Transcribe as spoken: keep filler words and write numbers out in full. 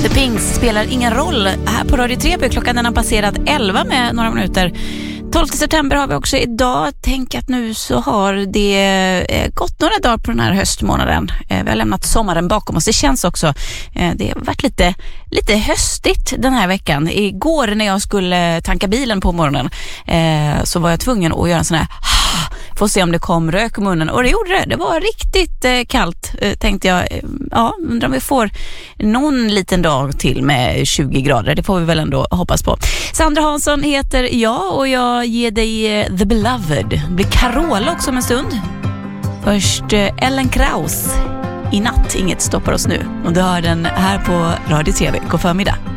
The Pinks spelar ingen roll här på Radio tre. Klockan den har passerat elva med några minuter. tolfte september har vi också idag. Tänk att nu så har det gått några dagar på den här höstmånaden. Vi har lämnat sommaren bakom oss. Det känns också, det har varit lite, lite höstigt den här veckan. Igår när jag skulle tanka bilen på morgonen så var jag tvungen att göra en sån här få se om det kom rök i munnen. Och det gjorde det. Det var riktigt eh, kallt, eh, tänkte jag. Ja, undrar om vi får någon liten dag till med tjugo grader. Det får vi väl ändå hoppas på. Sandra Hansson heter jag och jag ger dig eh, The Beloved. Det blir Carola också om en stund. Först eh, Ellen Kraus. I natt, inget stoppar oss nu. Och du hör den här på Radio tre. God förmiddag.